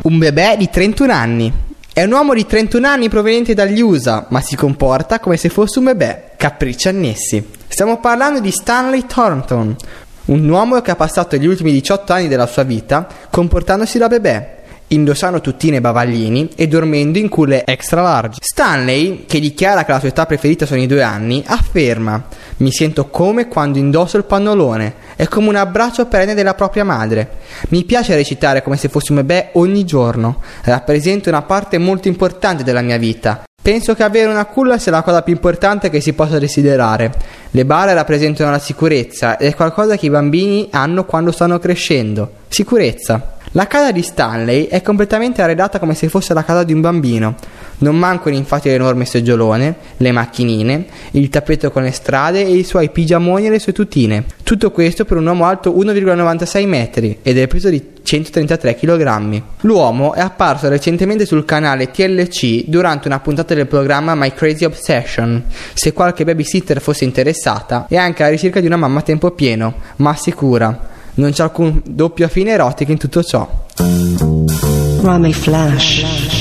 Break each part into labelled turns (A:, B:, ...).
A: Un bebè di 31 anni. È un uomo di 31 anni proveniente dagli USA, ma si comporta come se fosse un bebè. Capricci annessi. Stiamo parlando di Stanley Thornton, un uomo che ha passato gli ultimi 18 anni della sua vita comportandosi da bebè, indossando tuttine e bavaglini e dormendo in culle extra large. Stanley, che dichiara che la sua età preferita sono i 2 anni, afferma: mi sento come quando indosso il pannolone, è come un abbraccio perenne della propria madre. Mi piace recitare come se fossi un bebè ogni giorno, rappresenta una parte molto importante della mia vita. Penso che avere una culla sia la cosa più importante che si possa desiderare. Le bare rappresentano la sicurezza ed è qualcosa che i bambini hanno quando stanno crescendo. Sicurezza. La casa di Stanley è completamente arredata come se fosse la casa di un bambino. Non mancano infatti l'enorme seggiolone, le macchinine, il tappeto con le strade e i suoi pigiamoni e le sue tutine. Tutto questo per un uomo alto 1,96 metri e del peso di 133 kg. L'uomo è apparso recentemente sul canale TLC durante una puntata del programma My Crazy Obsession. Se qualche babysitter fosse interessata, è anche alla ricerca di una mamma a tempo pieno, ma sicura. Non c'è alcun doppio fine erotico in tutto ciò.
B: Rami Flash.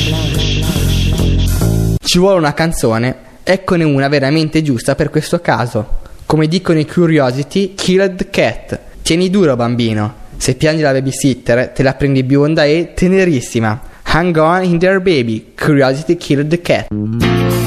A: Ci vuole una canzone, eccone una veramente giusta per questo caso. Come dicono i Curiosity, kill the cat. Tieni duro bambino, se piangi la babysitter te la prendi bionda e tenerissima. Hang on in there baby, Curiosity kill the cat.